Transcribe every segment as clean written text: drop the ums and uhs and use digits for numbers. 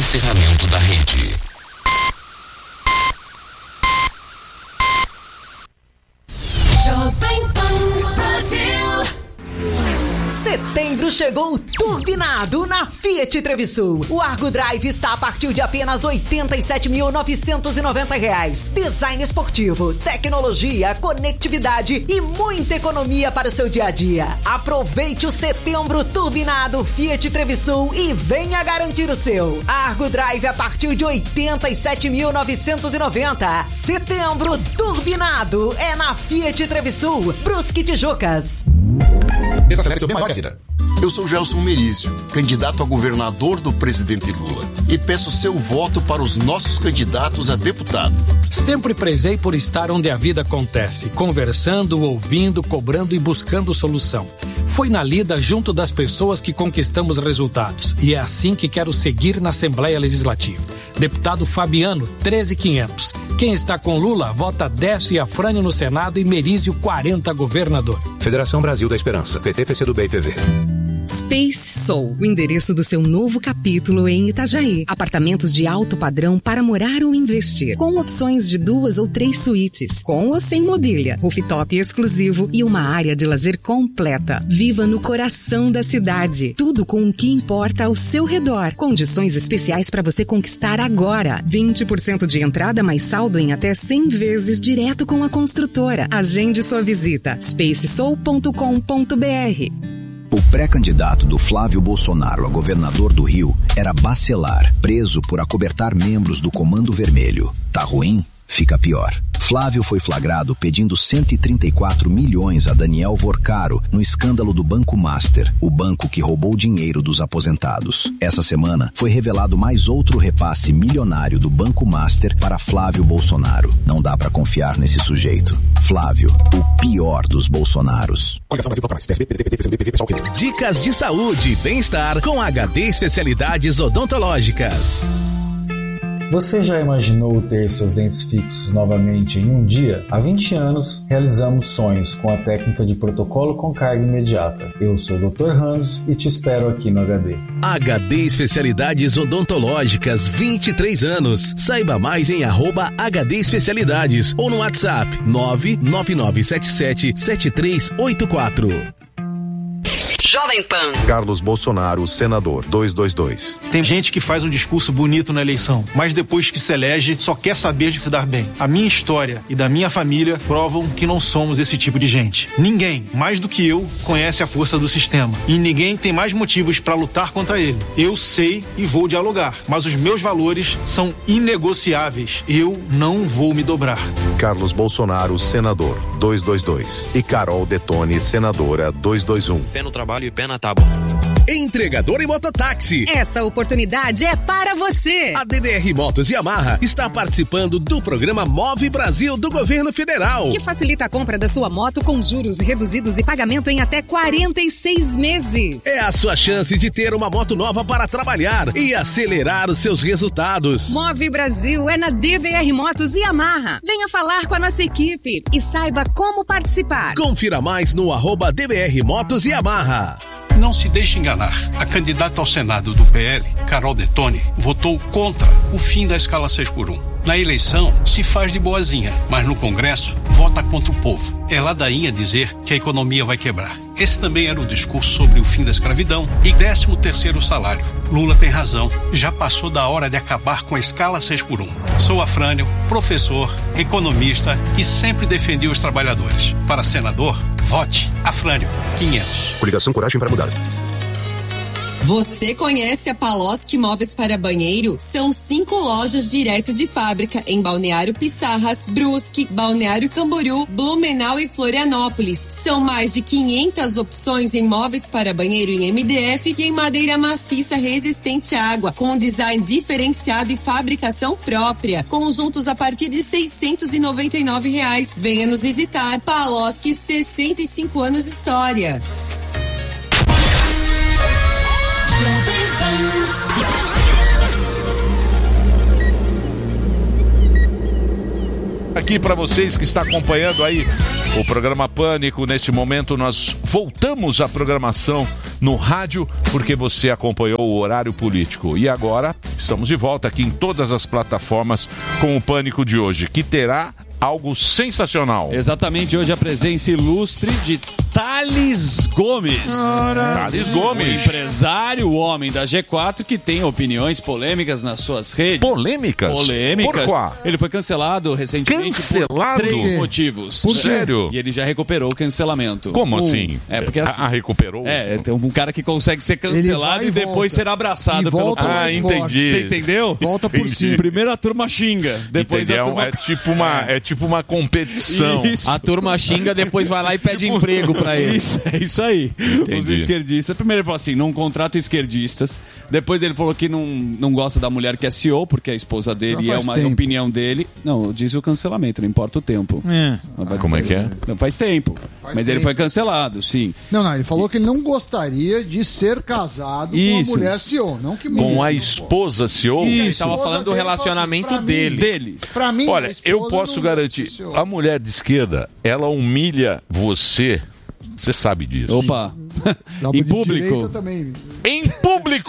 encerramento da rede. Jovem Pan Brasil. Setembro chegou turbinado na Fiat Trevisul. O Argo Drive está a partir de apenas R$ 87.990. Design esportivo, tecnologia, conectividade e muita economia para o seu dia a dia. Aproveite o setembro turbinado Fiat Trevisul e venha garantir o seu. Argo Drive a partir de R$ 87.990. Setembro turbinado é na Fiat Trevisul, Brusque, Tijucas. Desacelere seu bem maior que a vida. Eu sou Gelson Merizio, candidato a governador do presidente Lula, e peço seu voto para os nossos candidatos a deputado. Sempre prezei por estar onde a vida acontece, conversando, ouvindo, cobrando e buscando solução. Foi na lida junto das pessoas que conquistamos resultados, e é assim que quero seguir na Assembleia Legislativa. Deputado Fabiano, 13.500. Quem está com Lula, vota Décio e Afrânio no Senado e Merizio 40 governador. Federação Brasil da Esperança, PT, PCdoB e PV. Space Soul, o endereço do seu novo capítulo em Itajaí. Apartamentos de alto padrão para morar ou investir, com opções de 2 ou 3 suítes, com ou sem mobília, rooftop exclusivo e uma área de lazer completa. Viva no coração da cidade. Tudo com o que importa ao seu redor. Condições especiais para você conquistar agora. 20% de entrada mais saldo em até 100 vezes direto com a construtora. Agende sua visita. spacesoul.com.br. O pré-candidato do Flávio Bolsonaro a governador do Rio era Bacelar, preso por acobertar membros do Comando Vermelho. Tá ruim? Fica pior. Flávio foi flagrado pedindo 134 milhões a Daniel Vorcaro no escândalo do Banco Master, o banco que roubou dinheiro dos aposentados. Essa semana foi revelado mais outro repasse milionário do Banco Master para Flávio Bolsonaro. Não dá pra confiar nesse sujeito. Flávio, o pior dos Bolsonaros. Dicas de saúde e bem-estar com HD Especialidades Odontológicas. Você já imaginou ter seus dentes fixos novamente em um dia? Há 20 anos, realizamos sonhos com a técnica de protocolo com carga imediata. Eu sou o Dr. Ranzo e te espero aqui no HD. HD Especialidades Odontológicas, 23 anos. Saiba mais em @HD Especialidades ou no WhatsApp 999777384. Jovem Pan. Carlos Bolsonaro, senador, 222. Tem gente que faz um discurso bonito na eleição, mas depois que se elege, só quer saber de se dar bem. A minha história e da minha família provam que não somos esse tipo de gente. Ninguém, mais do que eu, conhece a força do sistema. E ninguém tem mais motivos para lutar contra ele. Eu sei e vou dialogar, mas os meus valores são inegociáveis. Eu não vou me dobrar. Carlos Bolsonaro, senador, 222. E Carol Detone, senadora, 221. Fé no trabalho e pé na tábua. Entregador e mototáxi. Essa oportunidade é para você. A DBR Motos e Yamaha está participando do programa Move Brasil do Governo Federal, que facilita a compra da sua moto com juros reduzidos e pagamento em até 46 meses. É a sua chance de ter uma moto nova para trabalhar e acelerar os seus resultados. Move Brasil é na DBR Motos e Yamaha. Venha falar com a nossa equipe e saiba como participar. Confira mais no @DBR Motos e Yamaha. Não se deixe enganar. A candidata ao Senado do PL, Carol Detone, votou contra o fim da escala 6x1. Na eleição, se faz de boazinha, mas no Congresso, vota contra o povo. É ladainha dizer que a economia vai quebrar. Esse também era o discurso sobre o fim da escravidão e 13º salário. Lula tem razão. Já passou da hora de acabar com a escala 6x1. Sou Afrânio, professor, economista e sempre defendi os trabalhadores. Para senador, vote Afrânio, 500. Coligação Coragem para Mudar. Você conhece a Paloski Móveis para Banheiro? São 5 lojas direto de fábrica em Balneário Pissarras, Brusque, Balneário Camboriú, Blumenau e Florianópolis. São mais de 500 opções em móveis para banheiro em MDF e em madeira maciça resistente à água, com design diferenciado e fabricação própria. Conjuntos a partir de R$ 699. Venha nos visitar. Paloski, 65 anos de história. Aqui para vocês que está acompanhando aí O programa Pânico, nesse momento, nós voltamos à programação no rádio, porque você acompanhou o horário político. E agora, estamos de volta aqui em todas as plataformas com o Pânico de hoje, que terá algo sensacional. Exatamente, hoje a presença ilustre de Thales Gomes. Thales Gomes. O empresário, o homem da G4, que tem opiniões polêmicas nas suas redes. Polêmicas? Polêmicas. Por qual? Ele foi cancelado recentemente por 3 motivos. Por sério? E ele já recuperou o cancelamento. Como assim? É porque assim, recuperou? Tem um cara que consegue ser cancelado e depois ser abraçado pelo povo. Entendi. Você entendeu? Volta por cima. Primeiro a turma xinga, depois a turma... É tipo uma competição. Isso. A turma xinga, depois vai lá e pede emprego pra eles. É isso aí. Entendi. Os esquerdistas. Primeiro ele falou assim, não contrato esquerdistas. Depois ele falou que não gosta da mulher que é CEO, porque é a esposa dele e é uma opinião dele. Não, diz o cancelamento, não importa o tempo. Como é que é? Não, faz tempo. Mas ele foi cancelado, sim. Não, ele falou que ele não gostaria de ser casado com uma mulher CEO. Não que com a esposa CEO? Isso. Ele estava falando do relacionamento dele. Pra mim, olha, eu posso garantir, a mulher de esquerda, ela humilha você. Você sabe disso. Opa! Em público? Também. Em público!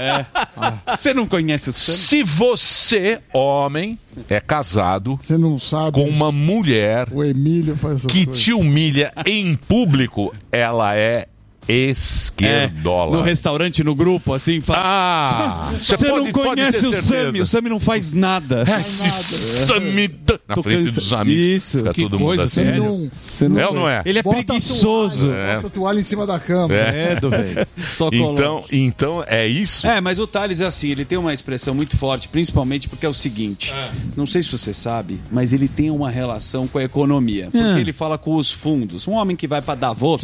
Você não conhece o Sam? Se você, homem, é casado você não sabe com uma mulher o Emílio faz essas que coisas. te humilha em público, ela é esquerdola. No restaurante, no grupo, assim, fala. Você não conhece o Sami. O Sami não faz nada. Esse Sami na frente dos amigos. Isso. Fica todo mundo assim. É ou não é? Ele é preguiçoso. Bota a toalha em cima da cama. Velho. Só então é isso? Mas o Thales é assim, ele tem uma expressão muito forte, principalmente porque é o seguinte, não sei se você sabe, mas ele tem uma relação com a economia, porque ele fala com os fundos. Um homem que vai para Davos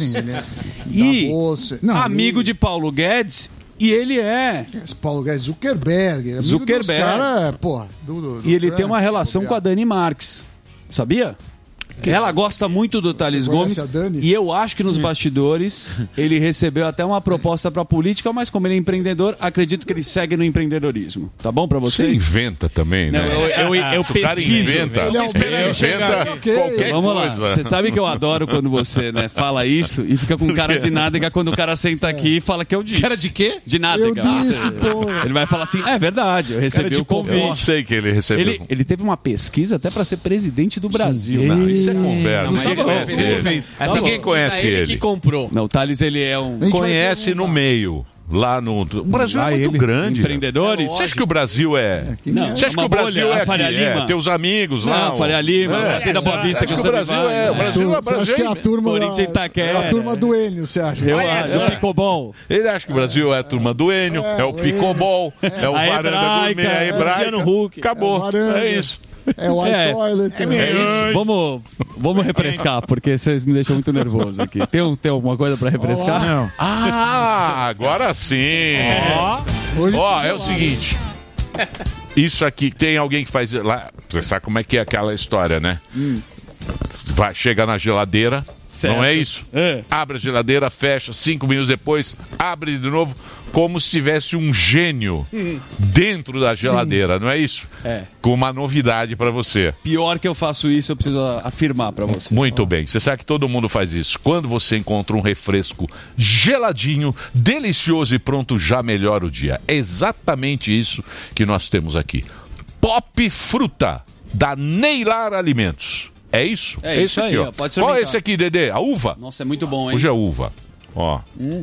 e amigo de Paulo Guedes, e ele é... Paulo Guedes, Zuckerberg. Cara, e ele tem uma relação com a Dani Marques, sabia? Ela gosta muito do Thales Gomes e eu acho que nos bastidores ele recebeu até uma proposta para política, mas como ele é empreendedor, acredito que ele segue no empreendedorismo. Tá bom para vocês? Você inventa também, né? Não, eu pesquiso. O cara inventa qualquer Vamos coisa. Lá. Você sabe que eu adoro quando você fala isso e fica com cara de nádega quando o cara senta aqui e fala que eu disse. Cara de quê? De nádega. Ele vai falar assim, é verdade, eu recebi o convite. Eu sei que ele recebeu. Ele teve uma pesquisa até para ser presidente do Brasil. Não, isso é conversa. Ninguém conhece ele. Que comprou. Não, o Thales, ele é um... Conhece no meio. Lá no... O Brasil é muito grande. Empreendedores. Você acha que o Brasil é... Não, você acha que o Brasil é Faria Lima? Teus amigos lá? Não, Faria Lima, da Boa Vista que o Brasil é... O Brasil é... Você acha que é a turma a turma do Enio, você acha? Eu acho. O Picobol. Ele acha que o Brasil é a turma do Enio, é o Picobol, é o Varanda Gourmet, é a Hebraica. Acabou. É isso. É o iToilet. É isso. Vamos refrescar, porque vocês me deixam muito nervoso aqui. Tem alguma coisa pra refrescar? Não. Agora sim. É o seguinte. Isso aqui, tem alguém que faz lá. Você sabe como é que é aquela história, né? Chega na geladeira, certo. Não é isso? Abre a geladeira, fecha, 5 minutos depois, abre de novo, como se tivesse um gênio dentro da geladeira, não é isso? Com uma novidade pra você. Pior que eu faço isso, eu preciso afirmar pra você. Muito bem, você sabe que todo mundo faz isso. Quando você encontra um refresco geladinho, delicioso e pronto, já melhora o dia. É exatamente isso que nós temos aqui. Pop Fruta, da Neilar Alimentos. É isso? É isso aqui, aí, ó. Pode Qual é esse aqui, Dedê? A uva? Nossa, é muito bom, hein? Hoje é uva. Ó.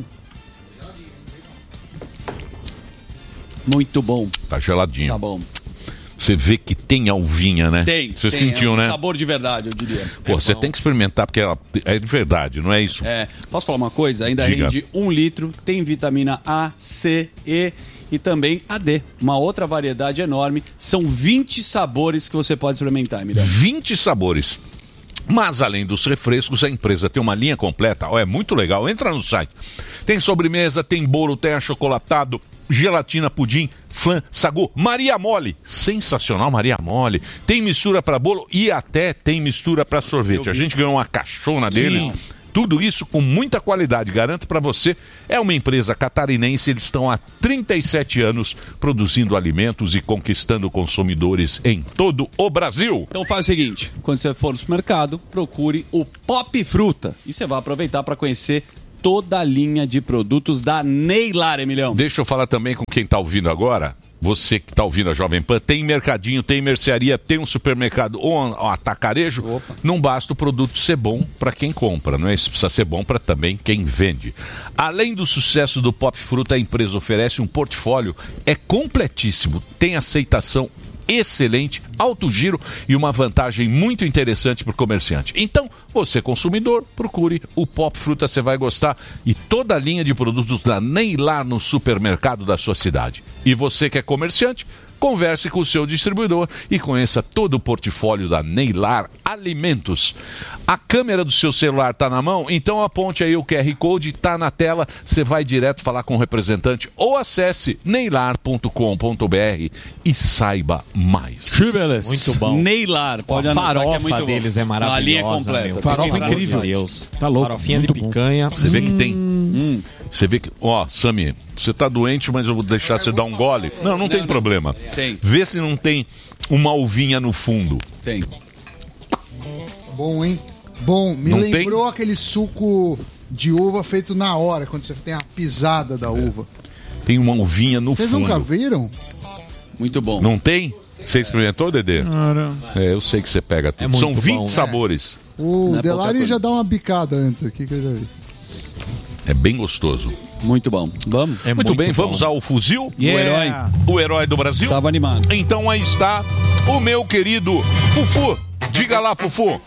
Muito bom. Tá geladinho. Tá bom. Você vê que tem a uvinha, né? Tem. Você sentiu, né? Sabor de verdade, eu diria. Pô, você tem que experimentar, porque ela é de verdade, não é isso? Posso falar uma coisa? Ainda Diga. rende 1 litro, tem vitamina A, C, E e também a D. Uma outra variedade enorme. São 20 sabores que você pode experimentar, Miranda. 20 sabores. Mas além dos refrescos, a empresa tem uma linha completa. É muito legal. Entra no site. Tem sobremesa, tem bolo, tem achocolatado, gelatina, pudim, flan, sagu, Maria Mole. Sensacional, Maria Mole. Tem mistura para bolo e até tem mistura para sorvete. A gente ganhou uma caixona deles. Tudo isso com muita qualidade, garanto para você. É uma empresa catarinense, eles estão há 37 anos produzindo alimentos e conquistando consumidores em todo o Brasil. Então faz o seguinte, quando você for no supermercado, procure o Pop Fruta e você vai aproveitar para conhecer toda a linha de produtos da Neylar, Emilhão. Deixa eu falar também com quem está ouvindo agora. Você que está ouvindo a Jovem Pan, tem mercadinho, tem mercearia, tem um supermercado ou um atacarejo. Opa. Não basta o produto ser bom para quem compra, não é? Isso precisa ser bom para também quem vende. Além do sucesso do Pop Fruta, a empresa oferece um portfólio, é completíssimo, tem aceitação excelente, alto giro e uma vantagem muito interessante para o comerciante. Então, você consumidor, procure o Pop Fruta, você vai gostar, e toda a linha de produtos da Neylar no supermercado da sua cidade. E você que é comerciante, converse com o seu distribuidor e conheça todo o portfólio da Neylar Alimentos. A câmera do seu celular está na mão? Então aponte aí o QR Code, está na tela, você vai direto falar com o representante ou acesse neylar.com.br e saiba mais. Muito bom. Neylar, pode a anotar, farofa que é muito deles bom. é maravilhosa. A linha completa. Farofa é incrível. Deus. Tá louco. Farofinha de picanha. Você vê que tem... Você vê que... Ó, Sami, você tá doente, mas eu vou deixar você dar um gole. Não tem problema. Tem. Vê se não tem uma uvinha no fundo. Tem. Bom, hein? Bom, me Não lembrou aquele suco de uva feito na hora, quando você tem a pisada da uva. Tem uma uvinha no Vocês fundo. nunca viram? Muito bom. Não tem? Você experimentou, Dedê? Não. Eu sei que você pega tudo. É muito São 20 bom. sabores. O Não é Delari pouca já dá uma bicada antes aqui que eu já vi. É bem gostoso. Muito bom. Vamos? Muito bem, vamos ao fuzil? Yeah. O herói do Brasil? Tava animado. Então aí está o meu querido Fufu. Diga lá, Fufu.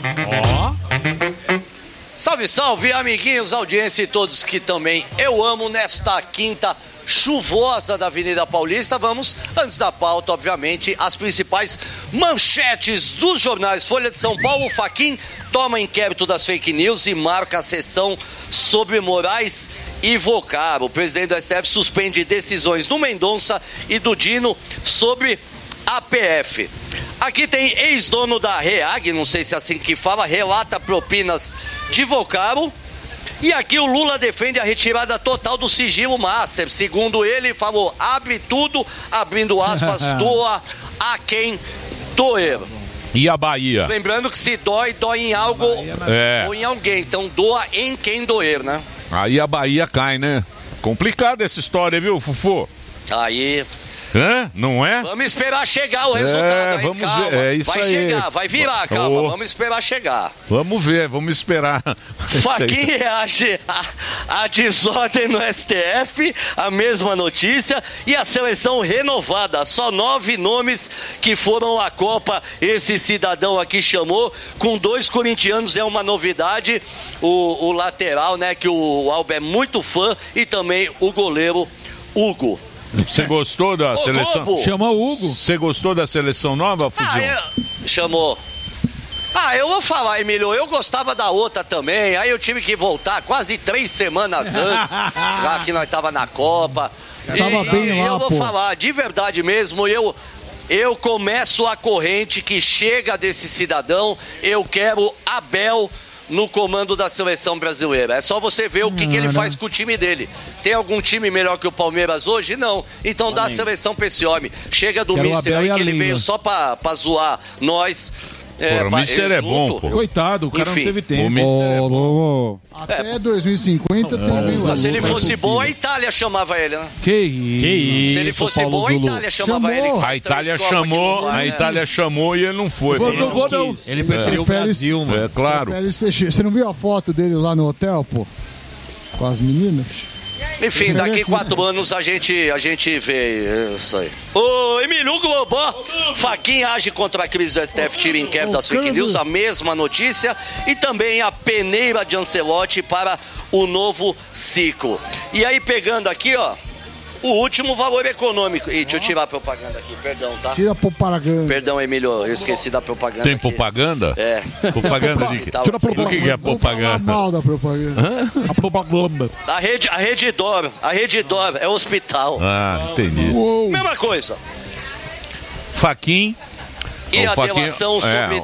Salve, salve, amiguinhos, audiência e todos que também eu amo nesta quinta chuvosa da Avenida Paulista. Vamos, antes da pauta, obviamente, as principais manchetes dos jornais. Folha de São Paulo, Fachin toma inquérito das fake news e marca a sessão sobre Moraes e Vocaro. O presidente do STF suspende decisões do Mendonça e do Dino sobre a PF. Aqui tem ex-dono da REAG, não sei se é assim que fala, relata propinas de Vocaro. E aqui o Lula defende a retirada total do sigilo master. Segundo ele, falou, abre tudo, abrindo aspas, doa a quem doer. E a Bahia? Lembrando que se dói, dói em algo ou em alguém. Então doa em quem doer, né? Aí a Bahia cai, né? Complicada essa história, viu, Fufu? Aí... Hã? Não é? Vamos esperar chegar o resultado aí, vamos calma. ver. É isso vai aí. chegar, vai virar, calma. Vamos esperar chegar. Vamos ver, vamos esperar. Fachin reage a desordem no STF, a mesma notícia, e a seleção renovada. Só 9 nomes que foram à Copa, esse cidadão aqui chamou, com 2 corintianos, é uma novidade. O lateral, né, que o Alba é muito fã, e também o goleiro Hugo. Você gostou da seleção? Globo. Chamou o Hugo. Você gostou da seleção nova, Fuzil? Chamou. Eu vou falar, Emílio, eu gostava da outra também, aí eu tive que voltar quase 3 semanas antes, já que nós tava na Copa. E eu vou falar, de verdade mesmo, eu começo a corrente que chega desse cidadão, eu quero Abel no comando da seleção brasileira. É só você ver o que ele faz com o time dele. Tem algum time melhor que o Palmeiras hoje? Não. Então dá a seleção pra esse homem. Chega do Mister aí que ele veio só pra zoar nós. O Mister é bom, pô. Coitado, o cara Enfim. não teve tempo. O Mister é bom. Até 2050 tem bem. Se ele fosse bom, a Itália chamava ele, né? Que isso, Se ele fosse Paulo bom, Zulu. a Itália chamava ele. A Itália chamou e ele não foi. Não vou não. Ele preferiu o Brasil, mano. É claro. Você não viu a foto dele lá no hotel, pô? Com as meninas? Enfim, daqui 4 anos a gente vê isso aí. Ô, Emílio Globo, Fachin age contra a crise do STF, tira inquérito das fake news, a mesma notícia, e também a peneira de Ancelotti para o novo ciclo. E aí, pegando aqui, ó, o último valor econômico. Ih, deixa eu tirar a propaganda aqui, perdão, tá? Tira a propaganda. Perdão, Emílio, eu esqueci da propaganda. Tem aqui. propaganda? É. Propaganda de quê? Tira a Do que é propaganda? Mal da propaganda. A propaganda. A Rede Dor é hospital. Ah, entendi. Mesma coisa. Fachin. E a delação sobre...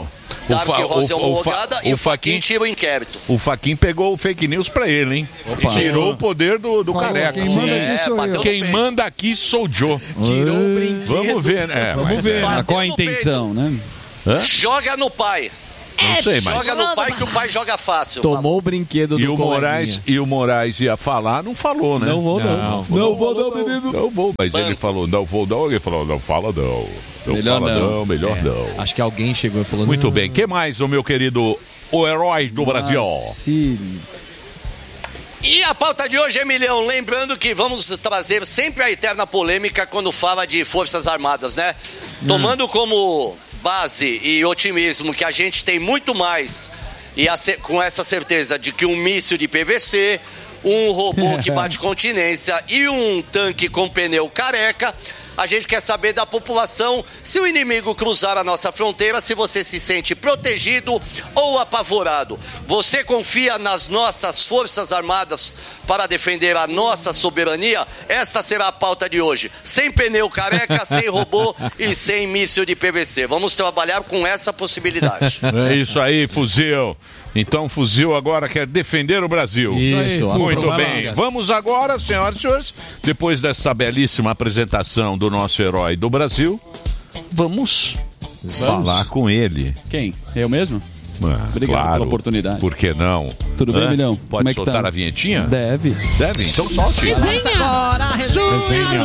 Claro que Rosa é homologada e o Fachin tira o inquérito. O Fachin pegou o fake news pra ele, hein? Opa. E tirou o poder do careca. Quem manda aqui sou o Joe. Tirou o brinquedo. Vamos ver, né? Vamos ver. Qual a intenção, né? Joga no pai. Não sei, mas... Joga no pai que o pai joga fácil. Tomou o brinquedo do E o Moraes ia falar, não falou, né? Não vou, menino. Não vou. Mas ele falou, não vou, não. Ele falou, não fala, não. Melhor não. Acho que alguém chegou e falou... Muito bem. O que mais, o meu querido, o herói do Brasil? Sim. E a pauta de hoje, Emilhão, lembrando que vamos trazer sempre a eterna polêmica quando fala de Forças Armadas, né? Tomando como base e otimismo que a gente tem muito mais, e com essa certeza de que um míssil de PVC, um robô que bate continência e um tanque com pneu careca, a gente quer saber da população, se o inimigo cruzar a nossa fronteira, se você se sente protegido ou apavorado. Você confia nas nossas Forças Armadas para defender a nossa soberania? Esta será a pauta de hoje. Sem pneu careca, sem robô e sem míssil de PVC. Vamos trabalhar com essa possibilidade. É isso aí, fuzil. Então, fuzil agora quer defender o Brasil. Isso, muito bem. Vamos agora, senhoras e senhores, depois dessa belíssima apresentação do nosso herói do Brasil, vamos falar com ele. Quem? Eu mesmo? Obrigado pela oportunidade. Por que não? Tudo bem, Milhão? Pode Como é que soltar tá? a vinhetinha? Deve. Então solte. Resenha agora, resenha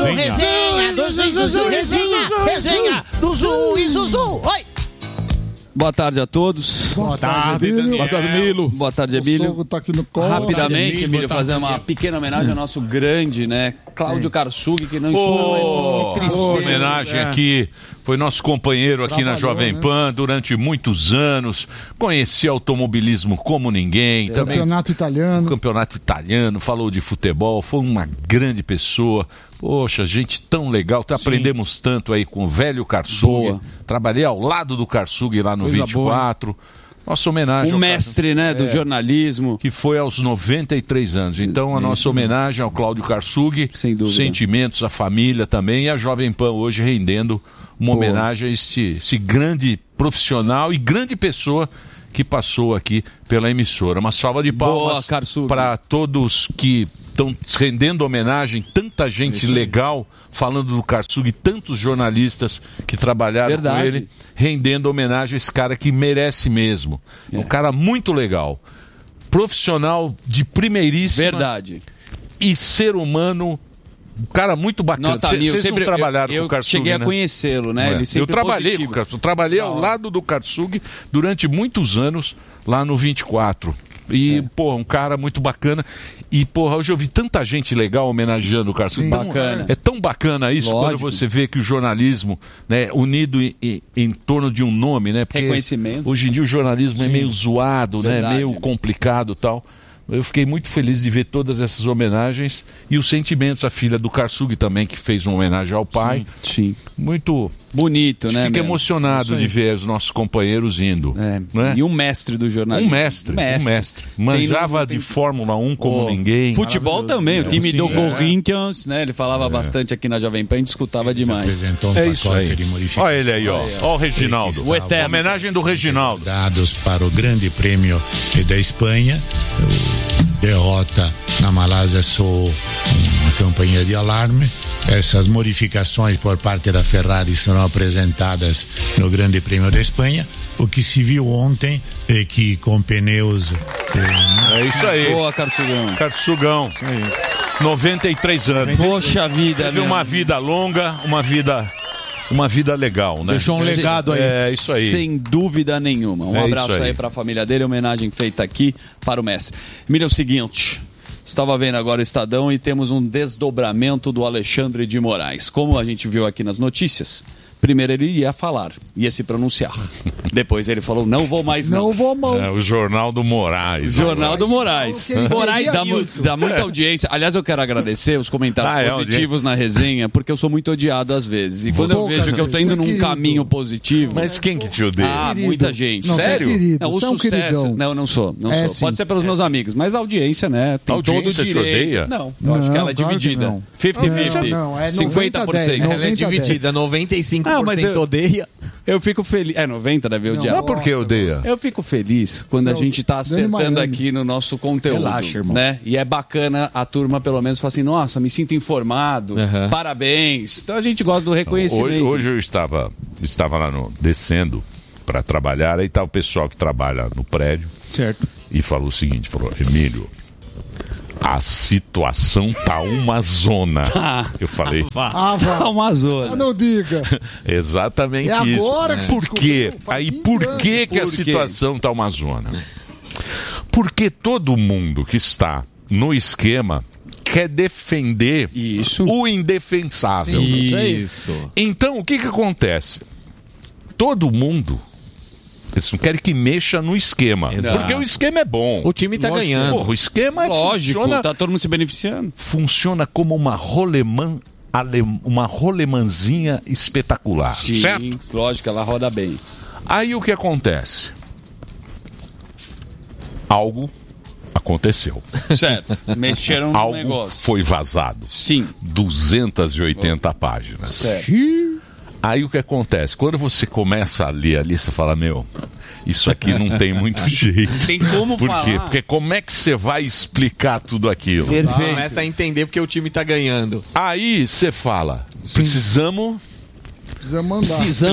do Zu e Zuzu. Oi! Boa tarde a todos. Boa tarde, Emílio. Boa tarde, Emílio. Boa tarde, Emílio. O sogro tá aqui no colo. Rapidamente, Emílio, fazer uma pequena homenagem ao nosso grande, né, Cláudio Karsug, que não está. Que tristeza. Homenagem aqui. Foi nosso companheiro aqui na Jovem Pan durante muitos anos. Conhecia automobilismo como ninguém. Campeonato italiano. Campeonato italiano, falou de futebol, foi uma grande pessoa. Poxa, gente tão legal. Aprendemos tanto aí com o velho Karsug. Trabalhei ao lado do Karsug lá no Coisa 24. Boa. Nossa homenagem ao mestre, né, do jornalismo. Que foi aos 93 anos. Então, a nossa homenagem ao Cláudio Karsug. Sem dúvida. Sentimentos, a família também. E a Jovem Pan hoje rendendo uma homenagem a esse grande profissional e grande pessoa que passou aqui pela emissora. Uma salva de palmas para todos que estão rendendo homenagem, tanta gente legal falando do Karsug, tantos jornalistas que trabalharam com ele, rendendo homenagem a esse cara que merece mesmo. É um cara muito legal, profissional de primeiríssima. Verdade. E ser humano, um cara muito bacana. Vocês não trabalharam com o Karsug, cheguei a conhecê-lo, né? Ele sempre eu trabalhei com o Karsug, trabalhei ao lado do Karsug durante muitos anos lá no 24. E, um cara muito bacana. E, hoje eu vi tanta gente legal homenageando o Karsug. Bacana. É tão bacana isso. Lógico. Quando você vê que o jornalismo, né, unido em torno de um nome, né? Porque reconhecimento. Hoje em dia o jornalismo é meio zoado, né? Meio complicado e tal. Eu fiquei muito feliz de ver todas essas homenagens e os sentimentos. A filha do Karsug também, que fez uma homenagem ao pai. Sim. Muito bonito, né? Fica emocionado de ver os nossos companheiros indo. Né? E um mestre do jornalismo. Um mestre. Manjava de Fórmula 1 como ninguém. Futebol também, o time do Corinthians, né? Ele falava bastante aqui na Jovem Pan e escutava demais. É isso aí. Olha ele aí, ó. Olha o Reginaldo. O eterno. Homenagem do Reginaldo. Dados para o Grande Prêmio da Espanha. Derrota na Malásia soou uma campanha de alarme. Essas modificações por parte da Ferrari serão apresentadas no Grande Prêmio da Espanha. O que se viu ontem é que com pneus... É isso aí. Boa, Karsugão. 93 anos. Poxa vida, teve uma vida longa, uma vida legal, né? Deixou um legado aí. É isso aí. Sem dúvida nenhuma. Um abraço aí para a família dele, homenagem feita aqui para o mestre. Mira, é o seguinte, estava vendo agora o Estadão e temos um desdobramento do Alexandre de Moraes. Como a gente viu aqui nas notícias, primeiro ele ia falar, ia se pronunciar. Depois ele falou, não vou mais não. Não vou mais. O Jornal do Moraes. Jornal do Moraes. Moraes dá muita audiência. Aliás, eu quero agradecer os comentários positivos na resenha, porque eu sou muito odiado às vezes. E quando eu vejo que eu tô indo num caminho positivo... Mas quem que te odeia? Muita gente. Não, sério? Querido, o sucesso... Não, não sou. Sim. Pode ser pelos meus amigos, mas a audiência, né? Tem todo o direito. Te odeia? Não, eu acho que ela é dividida. 50-50. Não, é 50%. 90-10. Ela é dividida, 95% odeia. Eu fico feliz. 90 deve odiar. Não, por que odeia? Eu fico feliz quando a gente tá acertando aqui no nosso conteúdo. Relaxa, irmão. Né? E é bacana a turma, pelo menos, falar assim: nossa, me sinto informado, parabéns. Então a gente gosta do reconhecimento. Hoje eu estava lá descendo para trabalhar, aí tá o pessoal que trabalha no prédio. Certo. E falou o seguinte: Emílio, a situação tá uma zona. Eu falei. Tá uma zona. Não diga. Exatamente É isso. agora que Por quê? Aí por que a situação tá uma zona? Porque todo mundo que está no esquema quer defender o indefensável. Isso. Então, o que acontece? Todo mundo, eles não querem que mexa no esquema. Exato. Porque o esquema é bom. O time tá ganhando. Porra, o esquema funciona, tá todo mundo se beneficiando. Funciona como uma rolemanzinha espetacular. Sim, certo? Lógico, ela roda bem. Aí o que acontece? Algo aconteceu. Certo. Mexeram no Algo negócio. foi vazado. Sim. 280 páginas. Certo. Aí o que acontece? Quando você começa a ler ali, você fala, isso aqui não tem muito jeito. Tem como Por falar. quê? Porque como é que você vai explicar tudo aquilo? Perfeito. Começa a entender porque o time tá ganhando. Aí você fala, precisamos mandar.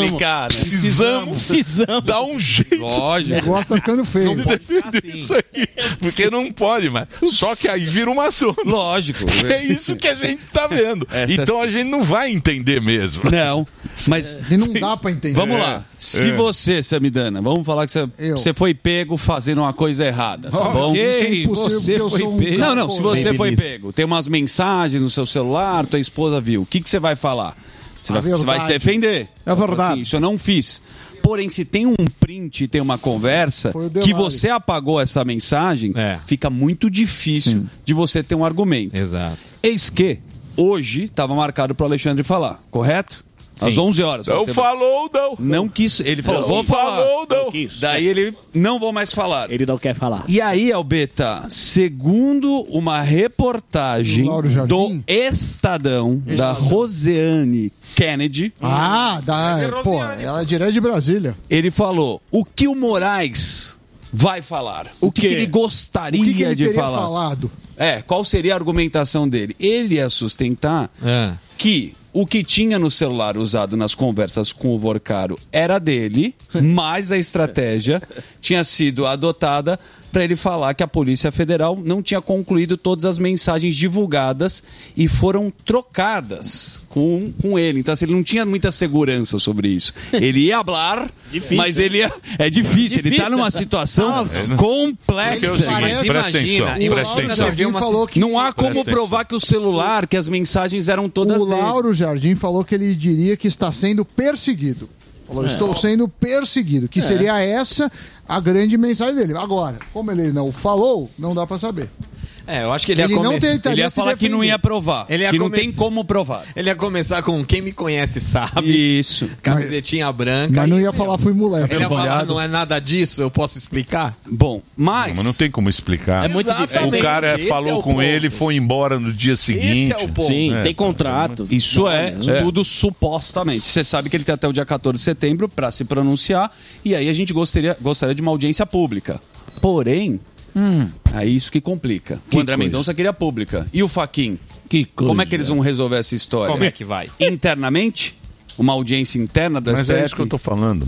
Precisamos dar um jeito. Lógico. O negócio tá ficando feio. Isso aí, porque não pode mais. Só que aí vira uma zona. Lógico. É isso que a gente tá vendo. Então a gente não vai entender mesmo. Não, mas... E não dá pra entender. Vamos lá. Se você, Samidana, vamos falar que você foi pego fazendo uma coisa errada. Tá bom? Isso é impossível, você foi pego. Não, se você Bem, foi Benício. pego, tem umas mensagens no seu celular, tua esposa viu, o que você vai falar? Você vai se defender. É verdade. Assim, isso eu não fiz. Porém, se tem um print, tem uma conversa, que você apagou essa mensagem, fica muito difícil de você ter um argumento. Exato. Eis que hoje estava marcado para o Alexandre falar, correto? Sim. Às 11 horas. Não falou, não. Não quis. Ele falou, vou falar. Falou, não. Daí ele, não vou mais falar. Ele não quer falar. E aí, Albeta, segundo uma reportagem do Estadão, da Roseane Kennedy. Ela é direto de Brasília. Ele falou, o que o Moraes vai falar? O que ele gostaria O que ele de teria falar? falado? Qual seria a argumentação dele? Ele ia sustentar que o que tinha no celular usado nas conversas com o Vorcaro era dele, mas a estratégia tinha sido adotada para ele falar que a Polícia Federal não tinha concluído todas as mensagens divulgadas e foram trocadas com ele. Então, assim, ele não tinha muita segurança sobre isso. Ele ia falar, mas ele ia... É difícil, ele está numa situação complexa. Presta atenção. Não há como provar que o celular, que as mensagens eram todas dele. O Lauro Jardim falou que ele diria que está sendo perseguido. Falou, estou sendo perseguido. Que seria essa a grande mensagem dele. Agora, como ele não falou, não dá pra saber. Eu acho que ele ia Ele ia falar que não ia provar. Que não tem como provar. Ele ia começar com quem me conhece sabe. Isso. Camisetinha branca. Mas não ia falar fui moleque. Ele ia falar, não é nada disso, eu posso explicar? Bom, mas não tem como explicar. É muito difícil. O cara falou com ele, foi embora no dia seguinte. Esse é o ponto. Sim, tem contrato. Isso tudo supostamente. Você sabe que ele tem até o dia 14 de setembro para se pronunciar. E aí a gente gostaria de uma audiência pública. Porém, é isso que complica. O André Mendonça queria pública. E o Fachin? Como é que eles vão resolver essa história? Como é que vai? Internamente? Uma audiência interna do STF? Mas é isso que eu estou falando.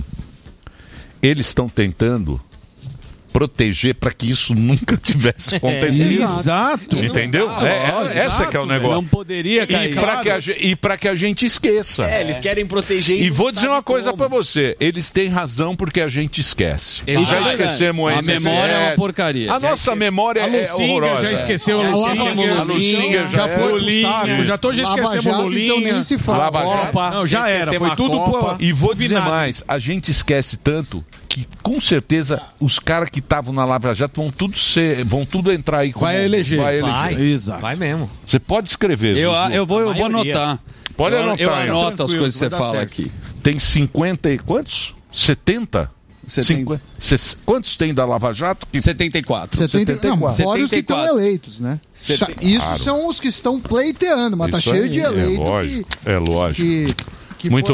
Eles estão tentando proteger para que isso nunca tivesse acontecido. Exato. Entendeu? Essa que é o negócio. Não poderia cair. E para que a gente esqueça. Eles querem proteger. E vou dizer uma coisa para você. Eles têm razão porque a gente esquece. Já esquecemos a memória é uma porcaria. A nossa memória é horrorosa. Já esqueceu a Lucinha. Já foi pro saco. Já esquecemos o Lulinha. Então nem se fala. Não, já era. Foi tudo pro... E vou dizer mais. A gente esquece tanto que com certeza os caras que estavam na Lava Jato vão tudo entrar aí. Vai eleger. Exato. Vai mesmo. Você pode escrever. Eu vou anotar. Pode anotar. Eu anoto as coisas que você fala aqui. Tem 50 e quantos? 70? 50. Quantos tem da Lava Jato? 74. 74. Não, fora os que estão eleitos, né? Isso são os que estão pleiteando, mas tá cheio de eleitos. É lógico. Muito bem.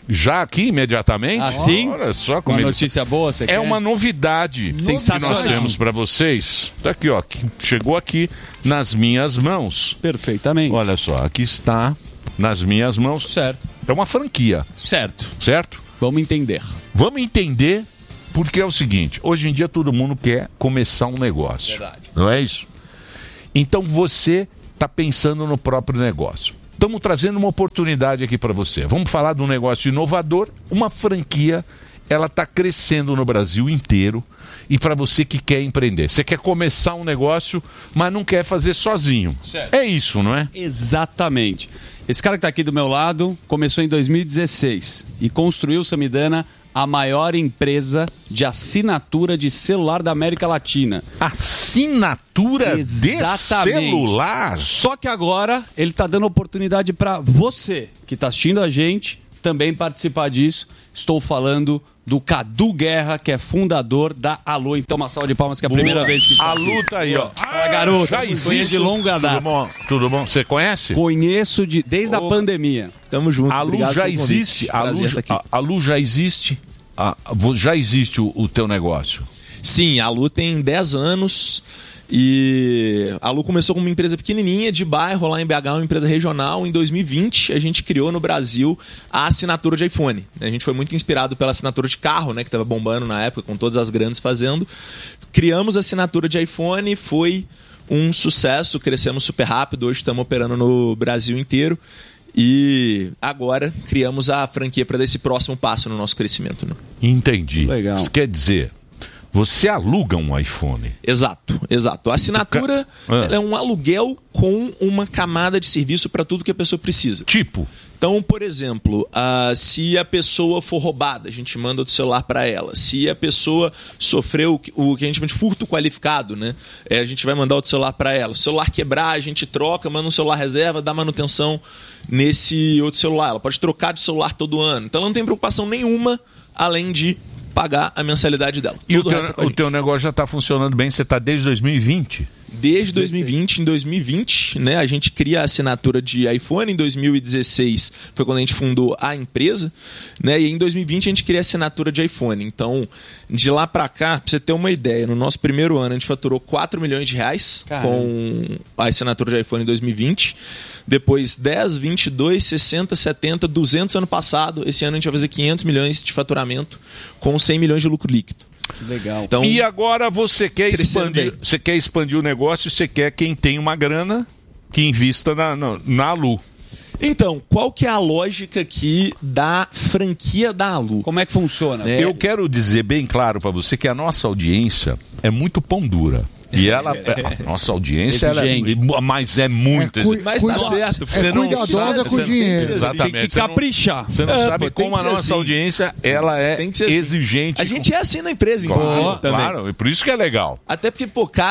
Já aqui, imediatamente? Assim? Olha só como uma notícia boa, você quer? É uma novidade sensacional que nós temos para vocês. Tá aqui, ó. Chegou aqui nas minhas mãos. Perfeitamente. Olha só, aqui está nas minhas mãos. Certo. É uma franquia. Certo. Certo? Vamos entender. Vamos entender porque é o seguinte. Hoje em dia todo mundo quer começar um negócio. Verdade. Não é isso? Então você está pensando no próprio negócio. Estamos trazendo uma oportunidade aqui para você. Vamos falar de um negócio inovador, uma franquia, ela está crescendo no Brasil inteiro. E para você que quer empreender, você quer começar um negócio, mas não quer fazer sozinho. Certo. É isso, não é? Exatamente. Esse cara que está aqui do meu lado começou em 2016 e construiu, Samidana, a maior empresa de assinatura de celular da América Latina. Assinatura de celular? Só que agora ele está dando oportunidade para você que está assistindo a gente também participar disso. Estou falando do Cadu Guerra, que é fundador da Allu. Então, uma salva de palmas, que é a primeira vez que está aqui. Allu tá aí, ó. Fala, garoto. Já existe de longa data. Tudo bom? Você conhece? Conheço desde a pandemia. Tamo junto. Allu já existe. Allu já existe. Já existe o teu negócio? Sim, a Allu tem 10 anos. E a Allu começou como uma empresa pequenininha de bairro lá em BH, uma empresa regional. Em 2020 a gente criou no Brasil a assinatura de iPhone. A gente foi muito inspirado pela assinatura de carro, né, que estava bombando na época, com todas as grandes fazendo. Criamos a assinatura de iPhone, foi um sucesso, crescemos super rápido. Hoje estamos operando no Brasil inteiro. E agora criamos a franquia para dar esse próximo passo no nosso crescimento, né? Entendi. Legal. Isso quer dizer, você aluga um iPhone. Exato. A assinatura ela é um aluguel com uma camada de serviço para tudo que a pessoa precisa. Tipo? Então, por exemplo, se a pessoa for roubada, a gente manda o celular para ela. Se a pessoa sofreu o que a gente chama de furto qualificado, né? A gente vai mandar o celular para ela. Se o celular quebrar, a gente troca, manda um celular reserva, dá manutenção nesse outro celular. Ela pode trocar de celular todo ano. Então, ela não tem preocupação nenhuma, além de pagar a mensalidade dela. E o teu negócio já está funcionando bem, você está desde 2020? Desde 2020, em 2020, né, a gente cria a assinatura de iPhone. Em 2016 foi quando a gente fundou a empresa, né, e em 2020 a gente cria a assinatura de iPhone. Então, de lá para cá, pra você ter uma ideia, no nosso primeiro ano a gente faturou 4 milhões de reais com a assinatura de iPhone em 2020. Depois 10, 22, 60, 70, 200 ano passado. Esse ano a gente vai fazer 500 milhões de faturamento com 100 milhões de lucro líquido. Legal. Então, e agora você quer expandir o negócio, você quer quem tem uma grana que invista na Allu. Então, qual que é a lógica aqui da franquia da Allu? Como é que funciona? Eu quero dizer bem claro para você que a nossa audiência é muito pão dura. E ela, a nossa audiência, mas é muito. Mas tá certo. É cuidadosa com o dinheiro. Exatamente. Tem que caprichar. Você não sabe como a nossa audiência ela é exigente. A gente é assim na empresa, inclusive. Claro, e por isso que é legal. Até porque,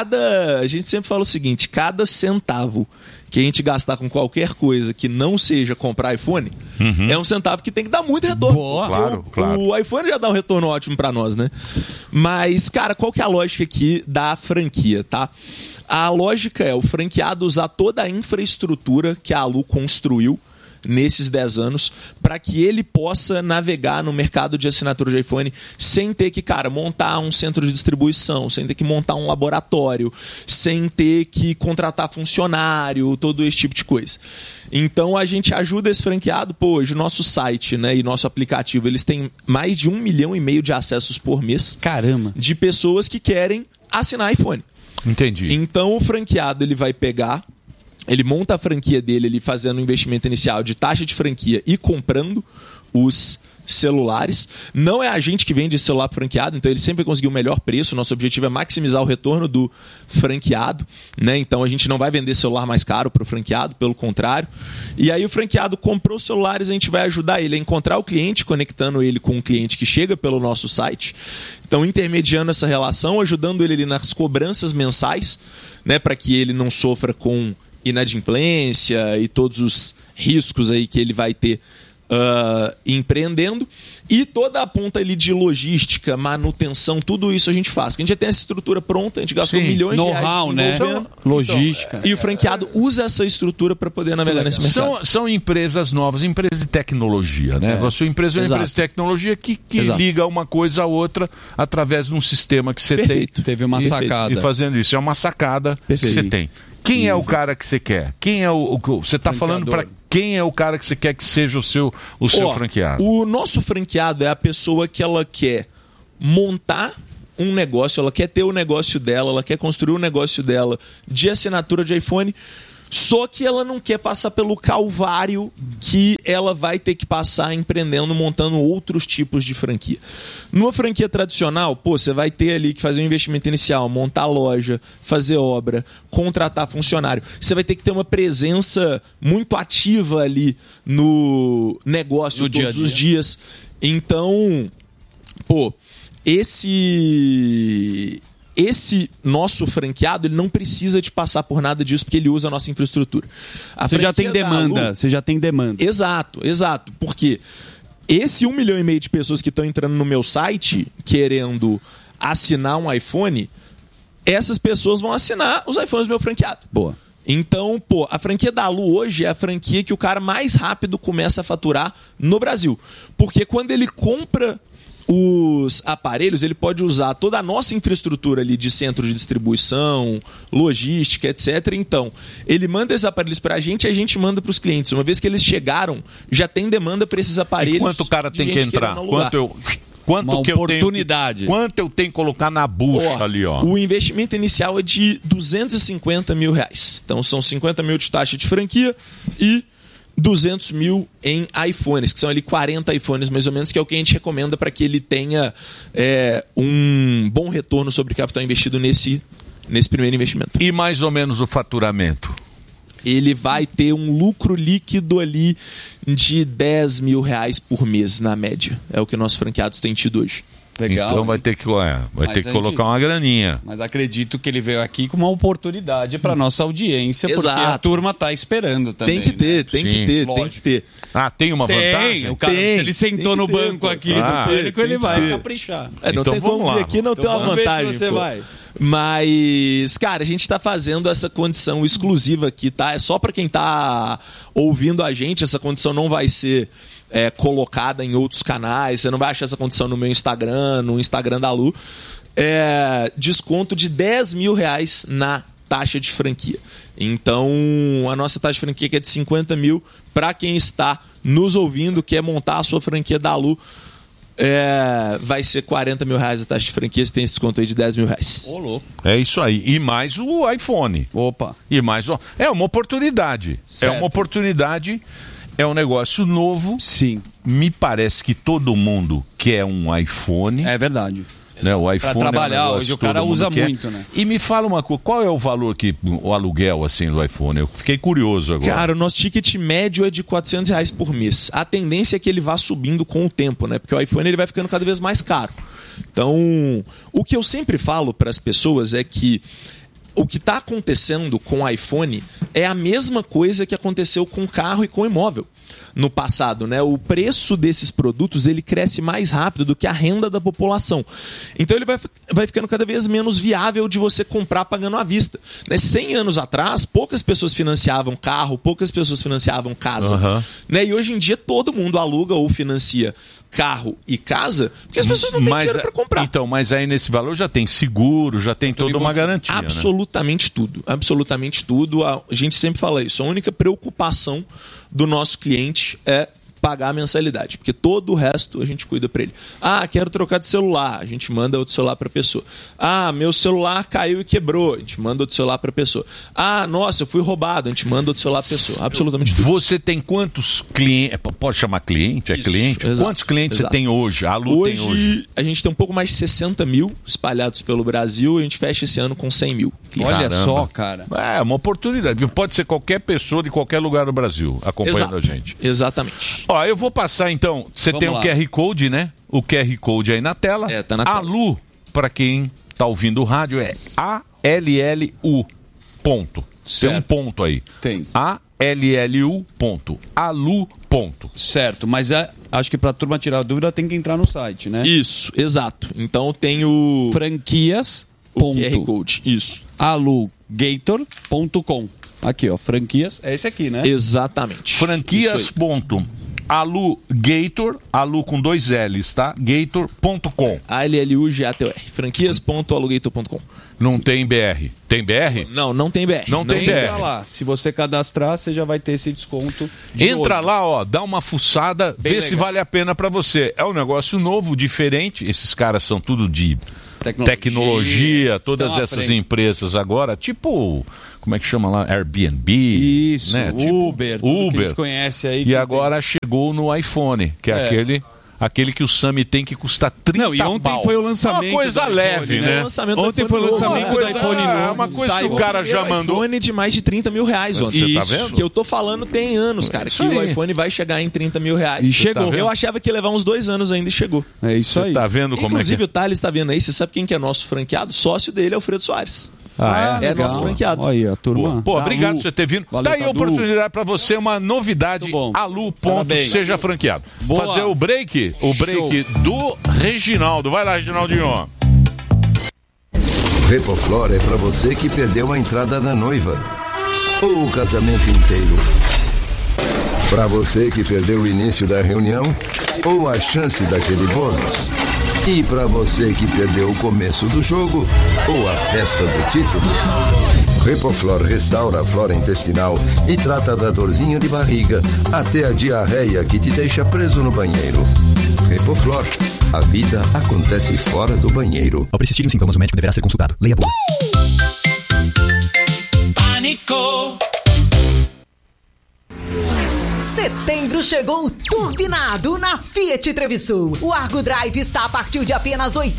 a gente sempre fala o seguinte, cada centavo que a gente gastar com qualquer coisa que não seja comprar iPhone, é um centavo que tem que dar muito retorno. Claro. O iPhone já dá um retorno ótimo pra nós, né? Mas, cara, qual que é a lógica aqui da franquia, tá? A lógica é o franqueado usar toda a infraestrutura que a Allu construiu nesses 10 anos, para que ele possa navegar no mercado de assinatura de iPhone sem ter que, montar um centro de distribuição, sem ter que montar um laboratório, sem ter que contratar funcionário, todo esse tipo de coisa. Então a gente ajuda esse franqueado. Hoje o nosso site, né, e nosso aplicativo, eles têm mais de 1,5 milhão de acessos por mês. Caramba! De pessoas que querem assinar iPhone. Entendi. Então o franqueado ele vai pegar, ele monta a franquia dele, ele fazendo um investimento inicial de taxa de franquia e comprando os celulares. Não é a gente que vende celular franqueado, então ele sempre vai conseguir o melhor preço. Nosso objetivo é maximizar o retorno do franqueado, né? Então a gente não vai vender celular mais caro para o franqueado, pelo contrário. E aí o franqueado comprou os celulares, a gente vai ajudar ele a encontrar o cliente, conectando ele com um cliente que chega pelo nosso site. Então intermediando essa relação, ajudando ele ali nas cobranças mensais, né, para que ele não sofra com inadimplência e todos os riscos aí que ele vai ter empreendendo. E toda a ponta ali de logística, manutenção, tudo isso a gente faz. Porque a gente já tem essa estrutura pronta, a gente gastou milhões de reais know-how, né? Logística. E o franqueado usa essa estrutura para poder navegar nesse mercado. São empresas novas, empresas de tecnologia, né? A sua empresa é uma empresa de tecnologia que liga uma coisa a outra através de um sistema que você tem. Teve uma sacada. E fazendo isso, é uma sacada que você tem. Quem é o cara que você quer? Quem é você está falando para quem é o cara que você quer que seja o seu franqueado? O nosso franqueado é a pessoa que ela quer montar um negócio, ela quer ter o negócio dela, ela quer construir o negócio dela de assinatura de iPhone, só que ela não quer passar pelo calvário que ela vai ter que passar empreendendo, montando outros tipos de franquia. Numa franquia tradicional, você vai ter ali que fazer um investimento inicial, montar loja, fazer obra, contratar funcionário. Você vai ter que ter uma presença muito ativa ali no negócio todos os dias. Então, esse nosso franqueado, ele não precisa de passar por nada disso, porque ele usa a nossa infraestrutura. Você já tem demanda. Exato. Porque esse 1,5 milhão de pessoas que estão entrando no meu site querendo assinar um iPhone, essas pessoas vão assinar os iPhones do meu franqueado. Boa. Então, a franquia da Lu hoje é a franquia que o cara mais rápido começa a faturar no Brasil. Porque quando ele compra os aparelhos, ele pode usar toda a nossa infraestrutura ali de centro de distribuição, logística, etc. Então, ele manda esses aparelhos pra gente e a gente manda pros clientes. Uma vez que eles chegaram, já tem demanda para esses aparelhos. E quanto o cara tem que entrar? Oportunidade. Quanto eu tenho que colocar na bucha ali, ó? O investimento inicial é de R$250 mil. Então, são 50 mil de taxa de franquia e 200 mil em iPhones, que são ali 40 iPhones mais ou menos, que é o que a gente recomenda para que ele tenha um bom retorno sobre o capital investido nesse primeiro investimento. E mais ou menos o faturamento? Ele vai ter um lucro líquido ali de R$10 mil por mês, na média. É o que nossos franqueados têm tido hoje. Legal, então vai ter que colocar uma graninha. Mas acredito que ele veio aqui com uma oportunidade para nossa audiência, porque a turma tá esperando também. Tem que ter. Ah, tem uma vantagem? O cara, se ele sentou no banco aqui do Pânico, ele vai caprichar. Não tem como vir aqui, não tem uma vantagem. Ver se você vai. Mas, cara, a gente tá fazendo essa condição exclusiva aqui, tá? É só para quem tá ouvindo a gente, essa condição não vai ser colocada em outros canais, você não vai achar essa condição no meu Instagram, no Instagram da Lu. Desconto de R$10 mil na taxa de franquia. Então, a nossa taxa de franquia que é de 50 mil, para quem está nos ouvindo, quer montar a sua franquia da Lu, vai ser R$40 mil a taxa de franquia, você tem esse desconto aí de R$10 mil. Ô, louco. É isso aí. E mais o iPhone. Opa. E mais é uma oportunidade. Certo. É uma oportunidade. É um negócio novo. Sim. Me parece que todo mundo quer um iPhone. É verdade. Né? O iPhone para trabalhar hoje o cara usa muito, né? E me fala uma coisa, qual é o valor o aluguel assim do iPhone? Eu fiquei curioso agora. Cara, o nosso ticket médio é de R$400 por mês. A tendência é que ele vá subindo com o tempo, né? Porque o iPhone ele vai ficando cada vez mais caro. Então, o que eu sempre falo para as pessoas é que o que está acontecendo com o iPhone é a mesma coisa que aconteceu com o carro e com o imóvel no passado, né? O preço desses produtos ele cresce mais rápido do que a renda da população. Então ele vai ficando cada vez menos viável de você comprar pagando à vista. 100 anos atrás, poucas pessoas financiavam carro, poucas pessoas financiavam casa. Né? E hoje em dia todo mundo aluga ou financia carro e casa, porque as pessoas não têm dinheiro para comprar. Então, mas aí nesse valor já tem seguro, já tem toda uma garantia. Absolutamente tudo. Absolutamente tudo. A gente sempre fala isso. A única preocupação do nosso cliente é pagar a mensalidade, porque todo o resto a gente cuida para ele. Ah, quero trocar de celular, a gente manda outro celular para a pessoa. Ah, meu celular caiu e quebrou, a gente manda outro celular para a pessoa. Ah, nossa, eu fui roubado, a gente manda outro celular para a pessoa. Absolutamente tudo. Você tem quantos clientes? Pode chamar cliente? É cliente? Exato, quantos clientes você tem hoje? A Lu tem hoje? A gente tem um pouco mais de 60 mil espalhados pelo Brasil, e a gente fecha esse ano com 100 mil. Olha só, cara. É uma oportunidade. Pode ser qualquer pessoa de qualquer lugar do Brasil acompanhando a gente. Exatamente. Ó, eu vou passar então. Você tem o QR Code, né? O QR Code aí na tela. Tá na tela. Alu, para quem tá ouvindo o rádio, é ALLU. Ponto. Tem um ponto aí. Tem. ALLU. Ponto. Alu.com.br. Ponto. Certo, mas acho que pra turma tirar a dúvida tem que entrar no site, né? Isso, exato. Então tem o... Franquias. O QR Code, isso. alugator.com. Aqui, ó, franquias. É esse aqui, né? Exatamente. Franquias.alugator, alu com 2 L's, tá? Gator.com. ALLUGATOR. Franquias.alugator.com. Não tem BR. Tem BR? Não tem BR. Não tem BR. Entra lá. Se você cadastrar, você já vai ter esse desconto. Entra lá, ó, dá uma fuçada, vê se vale a pena pra você. É um negócio novo, diferente. Esses caras são tudo de tecnologia, todas essas empresas agora, tipo, como é que chama lá? Airbnb. Isso, né? Uber, tipo, tudo que a gente conhece aí. E agora chegou no iPhone, que é aquele que o Sami tem que custa 30 Não, e ontem foi o lançamento. Uma coisa leve, iPhone, né? Ontem foi o lançamento do iPhone novo. É uma coisa que o cara já mandou. iPhone de mais de 30 mil reais ontem. Você tá vendo? Que eu tô falando tem anos, cara, que o iPhone vai chegar em 30 mil reais. E chegou. Eu achava que ia levar uns 2 anos ainda e chegou. É isso aí. Você tá vendo como Inclusive é que... o Thales tá vendo aí, você sabe quem que é nosso franqueado? Sócio dele é o Alfredo Soares. É nosso franqueado. Olha aí, a turma. Pô, obrigado por você ter vindo. Valeu, Tá aí a Cadu. oportunidade pra você, uma novidade. Alu. Seja franqueado. Boa. Fazer o break do Reginaldo. Vai lá, Reginaldinho. Repoflor é pra você que perdeu a entrada da noiva ou o casamento inteiro. Pra você que perdeu o início da reunião ou a chance daquele bônus. E pra você que perdeu o começo do jogo ou a festa do título. Repoflor restaura a flora intestinal e trata da dorzinha de barriga até a diarreia que te deixa preso no banheiro. Repoflor, a vida acontece fora do banheiro. Ao persistirem os sintomas, o médico deverá ser consultado. Leia por. Pânico. Setembro chegou turbinado na Fiat Trevisul. O Argo Drive está a partir de apenas R$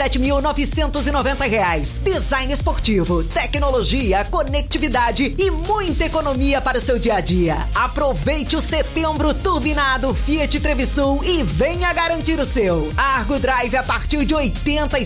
87.990. Design esportivo, tecnologia, conectividade e muita economia para o seu dia a dia. Aproveite o setembro turbinado Fiat Trevisul e venha garantir o seu. Argo Drive a partir de R$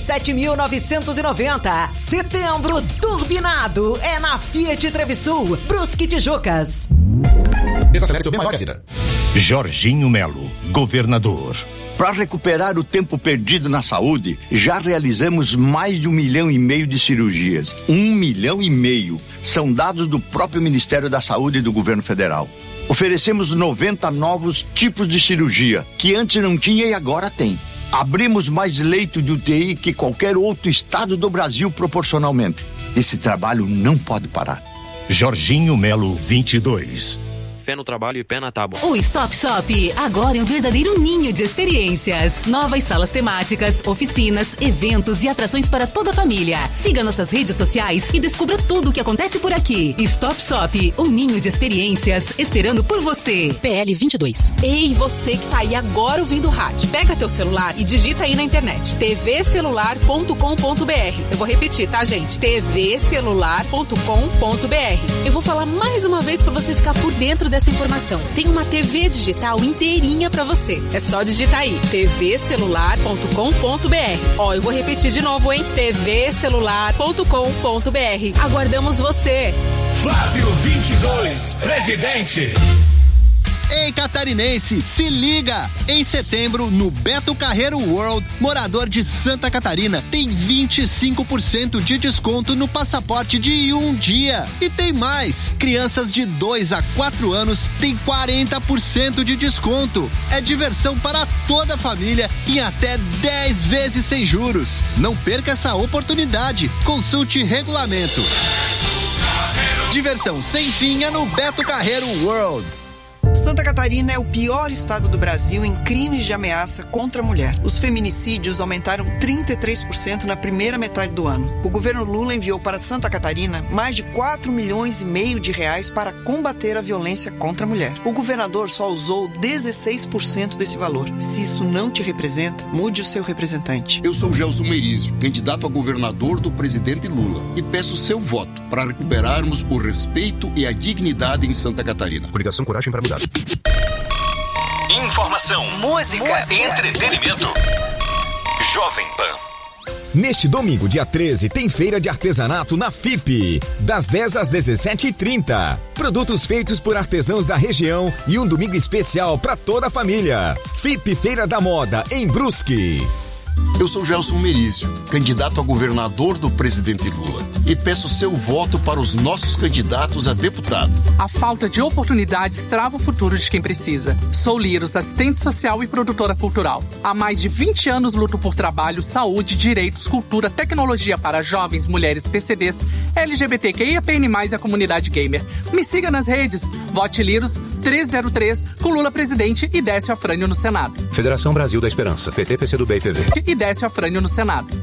87.990. Setembro turbinado é na Fiat Trevisul, Brusque, Tijucas. Desacelere seu bem maior vida. Jorginho Melo, governador. Para recuperar o tempo perdido na saúde, já realizamos mais de 1,5 milhão de cirurgias. 1,5 milhão. São dados do próprio Ministério da Saúde e do Governo Federal. Oferecemos 90 novos tipos de cirurgia, que antes não tinha e agora tem. Abrimos mais leito de UTI que qualquer outro estado do Brasil proporcionalmente. Esse trabalho não pode parar. Jorginho Melo, 22. Fé no trabalho e pé na tábua. O Stop Shop agora é um verdadeiro ninho de experiências. Novas salas temáticas, oficinas, eventos e atrações para toda a família. Siga nossas redes sociais e descubra tudo o que acontece por aqui. Stop Shop, um ninho de experiências esperando por você. PL 22. Ei, você que tá aí agora ouvindo o rádio. Pega teu celular e digita aí na internet. tvcelular.com.br. Eu vou repetir, tá, gente? tvcelular.com.br. Eu vou falar mais uma vez para você ficar por dentro dessa informação. Tem uma TV digital inteirinha pra você. É só digitar aí, tvcelular.com.br. Ó, eu vou repetir de novo, hein? tvcelular.com.br. Aguardamos você. Flávio 22, presidente. Ei, catarinense, se liga! Em setembro, no Beto Carreiro World, morador de Santa Catarina tem 25% de desconto no passaporte de um dia. E tem mais! Crianças de 2 a 4 anos têm 40% de desconto. É diversão para toda a família em até 10 vezes sem juros. Não perca essa oportunidade. Consulte regulamento. Diversão sem fim é no Beto Carreiro World. Santa Catarina é o pior estado do Brasil em crimes de ameaça contra a mulher. Os feminicídios aumentaram 33% na primeira metade do ano. O governo Lula enviou para Santa Catarina mais de 4,5 milhões de reais para combater a violência contra a mulher. O governador só usou 16% desse valor. Se isso não te representa, mude o seu representante. Eu sou Gelson Merizio, candidato a governador do presidente Lula, e peço seu voto para recuperarmos o respeito e a dignidade em Santa Catarina. Coligação Coragem para Mudar. Informação, música, entretenimento. Jovem Pan. Neste domingo, dia 13, tem feira de artesanato na FIP, das 10 às 17h30. Produtos feitos por artesãos da região e um domingo especial para toda a família. FIP Feira da Moda, em Brusque. Eu sou Gelson Merizio, candidato a governador do presidente Lula, e peço seu voto para os nossos candidatos a deputado. A falta de oportunidades trava o futuro de quem precisa. Sou Liros, assistente social e produtora cultural. Há mais de 20 anos luto por trabalho, saúde, direitos, cultura, tecnologia para jovens, mulheres, PCDs, LGBTQIAPN+, e a comunidade gamer. Me siga nas redes. Vote Liros 303 com Lula presidente e Décio Afrânio no Senado. Federação Brasil da Esperança, PT, PCdoB e PV. E Décio Afrânio no Senado.